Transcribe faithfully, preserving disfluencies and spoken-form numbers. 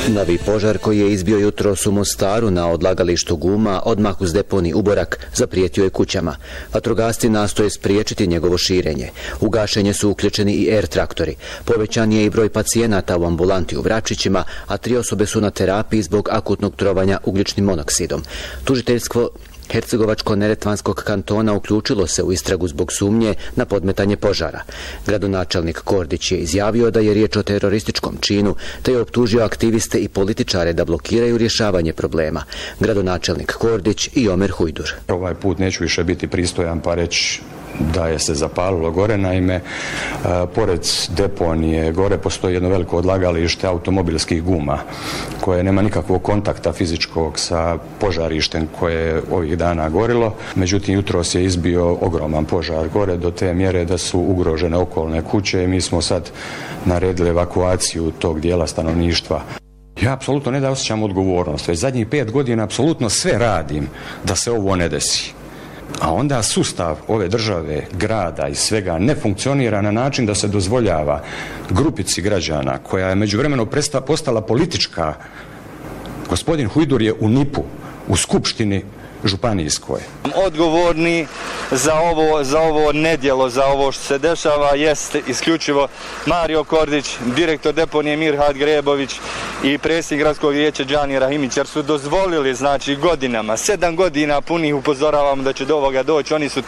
Novi požar koji je izbio jutros u Mostaru na odlagalištu guma odmah uz deponij Uborak zaprijetio je kućama. Vatrogasci nastoje spriječiti njegovo širenje. U gašenje su uključeni i er traktori. Povećan je i broj pacijenata u ambulanti u Vračićima, a tri osobe su na terapiji zbog akutnog trovanja ugljičnim monoksidom. Tužiteljstvo Hercegovačko-neretvanskog kantona uključilo se u istragu zbog sumnje na podmetanje požara. Gradonačelnik Kordić je izjavio da je riječ o terorističkom činu, te je optužio aktiviste i političare da blokiraju rješavanje problema. Gradonačelnik Kordić i Omer Hujdur. Ovaj put neću više biti pristojan pa reći da je se zapalilo gore, naime, pored deponije gore postoji jedno veliko odlagalište automobilskih guma koje nema nikakvog kontakta fizičkog sa požarištem koje je ovih dana gorilo. Međutim, jutros je izbio ogroman požar gore do te mjere da su ugrožene okolne kuće i mi smo sad naredili evakuaciju tog dijela stanovništva. Ja apsolutno ne da osjećam odgovornost, već zadnjih pet godina apsolutno sve radim da se ovo ne desi. A onda sustav ove države, grada i svega ne funkcionira na način da se dozvoljava grupici građana koja je međuvremeno postala politička. Gospodin Hujdur je u nipu, u skupštini županijskoj. Odgovorni za ovo, za ovo nedjelo, za ovo što se dešava jest isključivo Mario Kordić, direktor deponije Mirhat Grebović i predsjednik gradskog vijeća Džani Rahimić, jer su dozvolili, znači, godinama, sedam godina punih upozoravamo da će do ovoga doći, oni su